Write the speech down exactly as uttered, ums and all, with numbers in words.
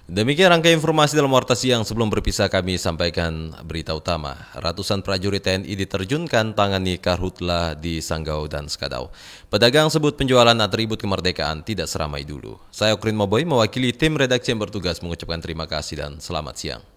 Demikian rangkai informasi dalam Warta Siang. Sebelum berpisah kami sampaikan berita utama. Ratusan prajurit T N I diterjunkan tangani karhutlah di Sanggau dan Skadau. Pedagang sebut penjualan atribut kemerdekaan tidak seramai dulu. Saya Okrin Moboy mewakili tim redaksi yang bertugas mengucapkan terima kasih dan selamat siang.